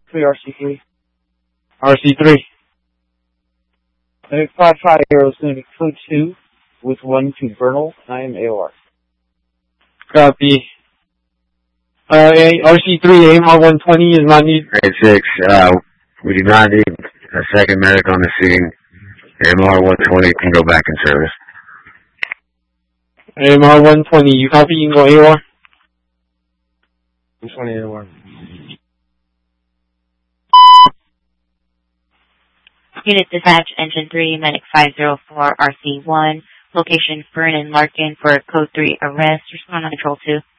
3 RC3. RC3. 55 Aero Unit Code 2 with 1 to Vernal. I am AOR. Copy. RC3, AMR 120 is not needed. 86, we do not need a second medic on the scene. AMR 120 can go back in service. AMR 120, you copy, you can go AOR? 120 AOR. Unit dispatch, engine 3, medic 504, RC1, location Vernon Larkin for code 3 arrest, respond on control 2.